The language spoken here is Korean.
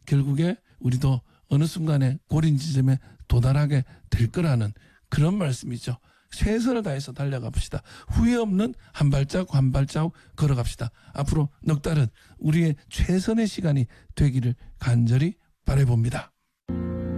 결국에 우리도 어느 순간에 고린 지점에 도달하게 될 거라는 그런 말씀이죠. 최선을 다해서 달려가 봅시다. 후회 없는 한 발자국 한 발자국 걸어갑시다. 앞으로 넉 달은 우리의 최선의 시간이 되기를 간절히 바라봅니다.